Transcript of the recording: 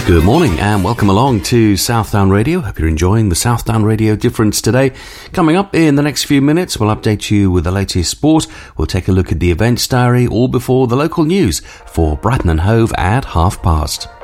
Good morning and welcome along to Southdown Radio. Hope you're enjoying the Southdown Radio Difference today. Coming up in the next few minutes, we'll update you with the latest sport. We'll take a look at the events diary all before the local news for Brighton and Hove at past.